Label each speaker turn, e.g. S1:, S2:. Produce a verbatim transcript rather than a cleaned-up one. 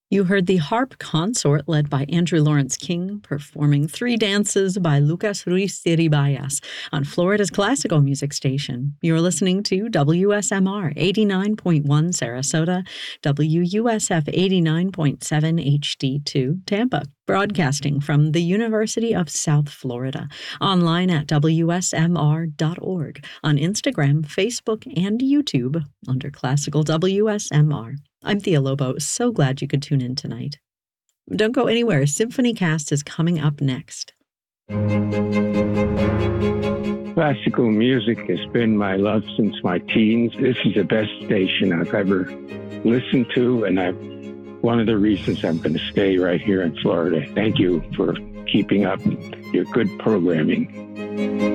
S1: You heard the Harp Consort led by Andrew Lawrence King performing Three Dances by Lucas Ruiz Iribayas on Florida's classical music station. You're listening to W S M R eighty-nine point one Sarasota, W U S F eighty-nine point seven H D two Tampa, broadcasting from the University of South Florida, online at W S M R dot org, on Instagram, Facebook, and YouTube under Classical W S M R. I'm Thea Lobo, so glad you could tune in tonight. Don't go anywhere, SymphonyCast is coming up next.
S2: Classical music has been my love since my teens. This is the best station I've ever listened to, and I've, one of the reasons I'm going to stay right here in Florida. Thank you for keeping up your good programming.